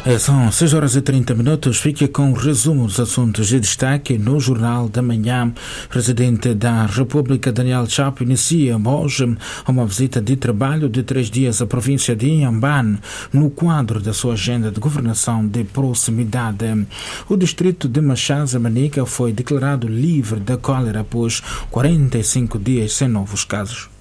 São 6h30. Fique com o resumo dos assuntos de destaque no Jornal da Manhã. O presidente da República, Daniel Chapo, inicia hoje uma visita de trabalho de 3 dias à província de Inhambane, no quadro da sua agenda de governação de proximidade. O distrito de Machaza, Manica, foi declarado livre da cólera após 45 dias sem novos casos.